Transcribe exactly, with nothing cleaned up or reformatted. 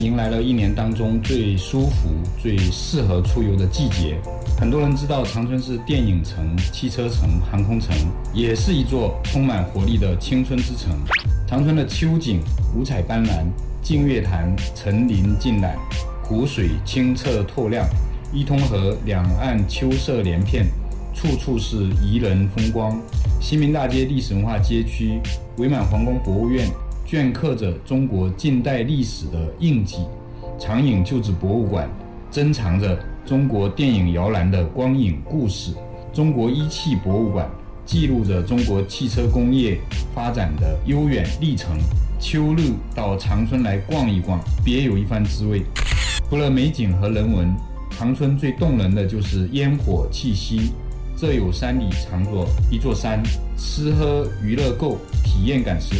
迎来了一年当中最舒服、最适合出游的季节。很多人知道长春是电影城、汽车城、航空城，也是一座充满活力的青春之城。长春的秋景五彩斑斓，净月潭层林尽染，湖水清澈透亮，伊通河两岸秋色连片，处处是宜人风光。新民大街历史文化街区伪满皇宫博物院镌刻着中国近代历史的印记，长影旧址博物馆珍藏着中国电影摇篮的光影故事，中国一汽博物馆记录着中国汽车工业发展的悠远历程。秋日到长春来逛一逛，别有一番滋味。除了美景和人文，长春最动人的就是烟火气息。这有山里藏着一座山，吃喝娱乐购，体验感十